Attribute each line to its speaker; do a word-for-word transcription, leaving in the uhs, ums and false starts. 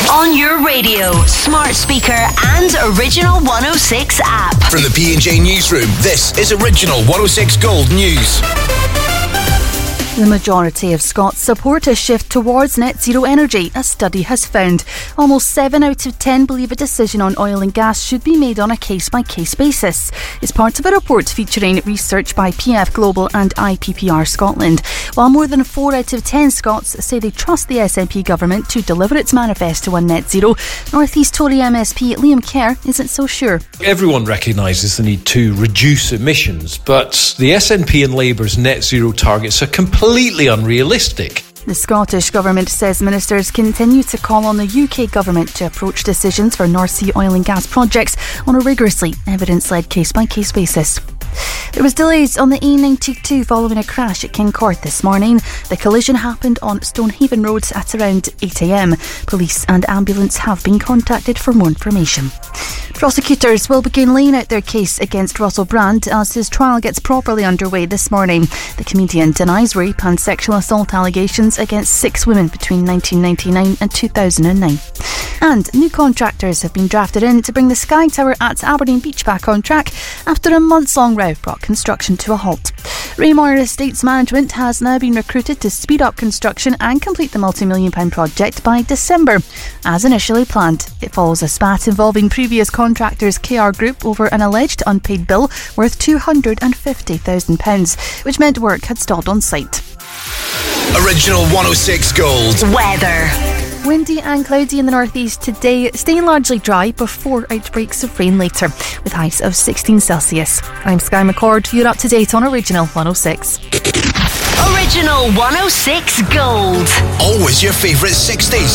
Speaker 1: On your radio, smart speaker and Original one oh six app.
Speaker 2: From the P and J Newsroom, this is Original one oh six Gold News.
Speaker 3: The majority of Scots support a shift towards net zero energy, a study has found. Almost seven out of ten believe a decision on oil and gas should be made on a case-by-case basis. It's part of a report featuring research by P F Global and I P P R Scotland. While more than four out of ten Scots say they trust the S N P government to deliver its manifesto on net zero, North East Tory M S P Liam Kerr isn't so sure.
Speaker 4: Everyone recognises the need to reduce emissions, but the S N P and Labour's net zero targets are completely completely unrealistic.
Speaker 3: The Scottish Government says ministers continue to call on the U K Government to approach decisions for North Sea oil and gas projects on a rigorously evidence-led case-by-case basis. There was delays on the A ninety-two following a crash at Kincourt this morning. The collision happened on Stonehaven Road at around eight a.m. Police and ambulance have been contacted for more information. Prosecutors will begin laying out their case against Russell Brand as his trial gets properly underway this morning. The comedian denies rape and sexual assault allegations against six women between nineteen ninety-nine and two thousand nine. And new contractors have been drafted in to bring the Sky Tower at Aberdeen Beach back on track after a months-long row brought construction to a halt. Raymore Estates Management has now been recruited to speed up construction and complete the multi-million pound project by December, as initially planned. It follows a spat involving previous contractors K R Group over an alleged unpaid bill worth two hundred fifty thousand pounds, which meant work had stalled on site.
Speaker 2: Original one oh six Gold.
Speaker 1: Weather.
Speaker 3: Windy and cloudy in the northeast today, staying largely dry before outbreaks of rain later, with highs of sixteen Celsius. I'm Sky McCord, you're up to date on Original one oh six.
Speaker 1: Original one oh six Gold.
Speaker 2: Always your favourite sixties.